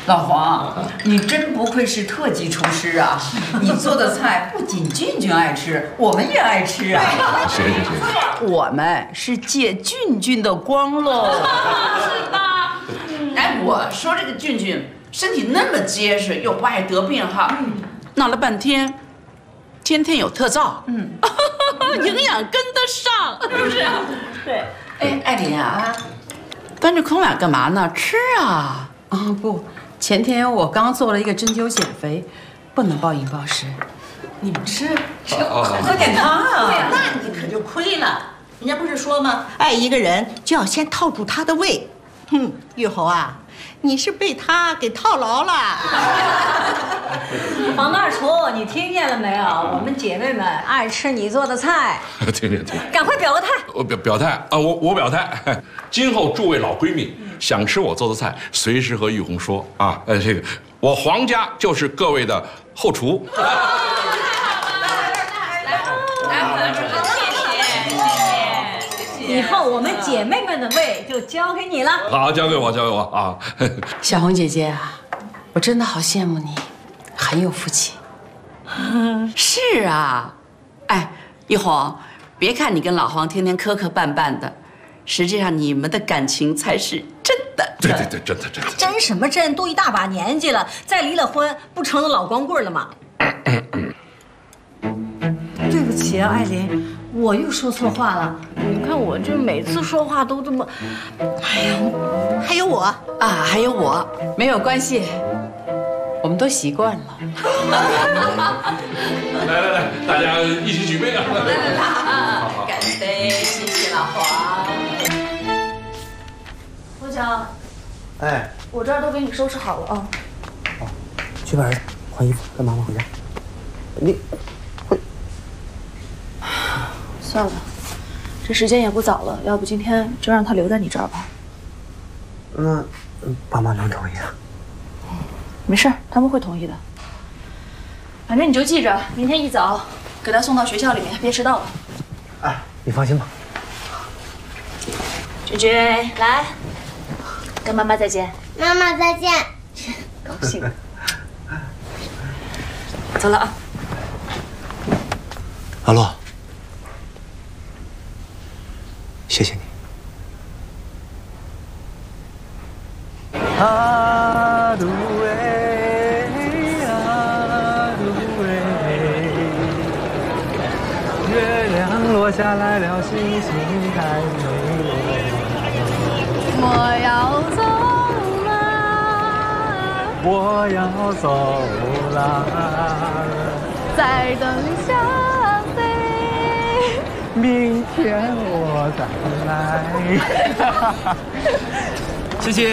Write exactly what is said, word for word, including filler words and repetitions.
老黄，你真不愧是特级厨师啊！你做的菜不仅俊俊爱吃，我们也爱吃啊！ 谢谢谢谢。 我们是借俊俊的光喽。 是吧？哎，我说这个俊俊身体那么结实，又不爱得病哈，闹了半天，天天有特照，嗯，营养跟得上，是不是？对。哎，艾琳啊，搬着空碗干嘛呢？吃啊！ 啊不。前天我刚做了一个针灸减肥，不能暴饮暴食。你们吃，吃，喝点汤啊！ 对呀，那你可就亏了。人家不是说吗？爱一个人就要先套住他的胃。哼，玉红啊，你是被他给套牢了。 黄大厨，你听见了没有？我们姐妹们爱吃你做的菜。 听听听， 赶快表个态。 我表表态啊，我我表态，今后诸位老闺蜜想吃我做的菜，随时和玉红说啊。呃，这个我黄家就是各位的后厨。 来来来，谢谢谢谢。 以后我们姐妹们的胃就交给你了。 好，交给我，交给我啊。 小红姐姐啊，我真的好羡慕你，很有福气。 是啊，哎，玉红，别看你跟老黄天天磕磕绊绊的，实际上你们的感情才是真的。 对对对，真的真的。 真什么真？都一大把年纪了，再离了婚，不成了老光棍了吗？对不起啊，艾琳，我又说错话了。你看我这每次说话都这么……哎呀， 还有我啊，还有我， 没有关系，我们都习惯了。 来来来，大家一起举杯啊！ 来来来啊，干杯！谢谢老黄。 罗强， 哎， 我这儿都给你收拾好了啊。 哦，去把人换衣服，跟妈妈回家。你，回。 算了，这时间也不早了，要不今天就让他留在你这儿吧。 那爸妈能同意啊？ 没事，他们会同意的。反正你就记着，明天一早给他送到学校里面，别迟到了。 哎，你放心吧。 君君，来，跟妈妈再见。 妈妈再见。 高兴。走了啊。 阿洛，谢谢你。啊嘟喂啊嘟喂，月亮落下来了，星星太美了。 我要走了， 我要走了， 再等下飞。 明天我再来。谢谢。